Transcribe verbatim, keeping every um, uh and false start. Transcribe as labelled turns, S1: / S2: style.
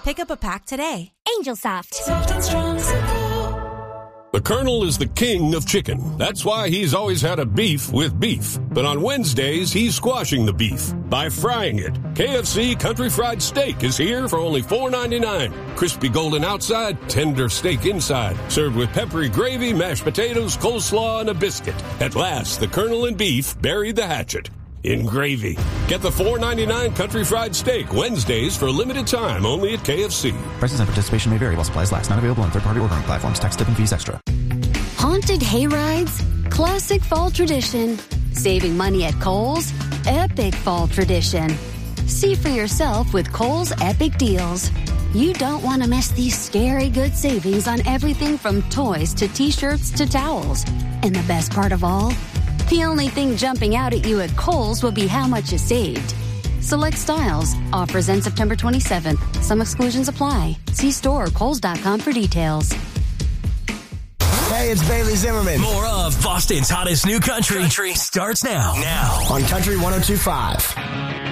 S1: Pick up a pack today.
S2: Angel Soft.
S3: Soft and strong, simple.
S4: The Colonel is the king of chicken. That's why he's always had a beef with beef. But on Wednesdays, he's squashing the beef by frying it. K F C Country Fried Steak is here for only four ninety-nine. Crispy golden outside, tender steak inside. Served with peppery gravy, mashed potatoes, coleslaw, and a biscuit. At last, the Colonel and beef buried the hatchet in gravy. Get the four ninety-nine Country Fried Steak Wednesdays for a limited time only at K F C.
S5: Prices and participation may vary while supplies last. Not available on third-party ordering platforms. Tax, tip, and fees extra.
S2: Haunted hay rides? Classic fall tradition. Saving money at Kohl's? Epic fall tradition. See for yourself with Kohl's Epic Deals. You don't want to miss these scary good savings on everything from toys to t-shirts to towels. And the best part of all? The only thing jumping out at you at Kohl's will be how much you saved. Select styles. Offers end September twenty-seventh. Some exclusions apply. See store or kohls dot com for details.
S6: Hey, it's Bailey Zimmerman.
S7: More of Boston's hottest new country, country starts now. Now.
S6: On Country one oh two point five.